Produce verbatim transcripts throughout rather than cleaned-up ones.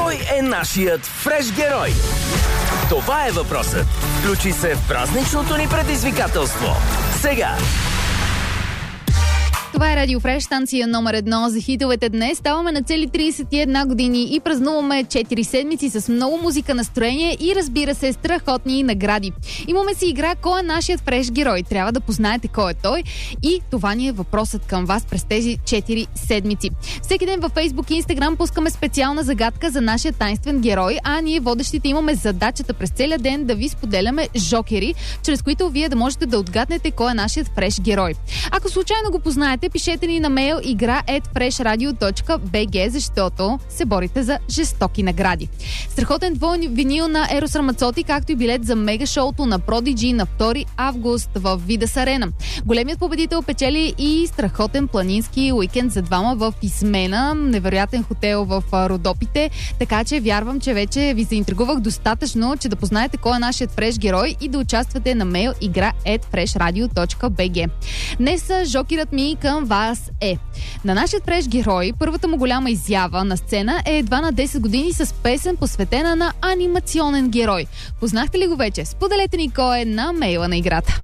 Кой е нашият фреш герой? Това е въпросът. Включи се в празничното ни предизвикателство. Сега! Това е Радио Фреш, станция номер едно за хитовете днес. Ставаме на цели трийсет и една години и празнуваме четири седмици с много музика, настроение и, разбира се, страхотни награди. Имаме си игра "Кой е нашият фреш герой?" Трябва да познаете кой е той и това ни е въпросът към вас през тези четири седмици. Всеки ден във Facebook и Instagram пускаме специална загадка за нашия тайнствен герой, а ние водещите имаме задачата през целия ден да ви споделяме жокери, чрез които вие да можете да отгаднете кой е нашият фреш герой. Ако случайно го познаете, пишете ни на мейл игра ет фреш радио точка би джи, защото се борите за жестоки награди. Страхотен двойен винил на Ерос Рамацоти, както и билет за мега шоуто на Продиджи на втори август в Видас Арена. Големият победител печели и страхотен планински уикенд за двама в Исмена, невероятен хотел в Родопите, така че вярвам, че вече ви заинтригувах достатъчно, че да познаете кой е нашият фреш герой и да участвате на мейл игра ет фреш радио точка би джи. Днес жокерът ми към вас е: на нашият фреш герой първата му голяма изява на сцена е едва на десет години с песен, посветена на анимационен герой. Познахте ли го вече? Споделете ни кой е на мейла на играта.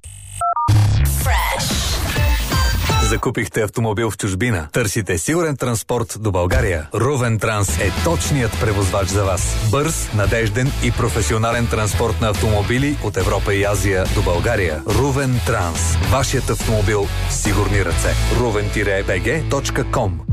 Закупихте автомобил в чужбина? Търсите сигурен транспорт до България? Ровен Транс е точният превозвач за вас. Бърз, надежден и професионален транспорт на автомобили от Европа и Азия до България. Ровен Транс. Вашият автомобил в сигурни ръце. ровен бг точка ком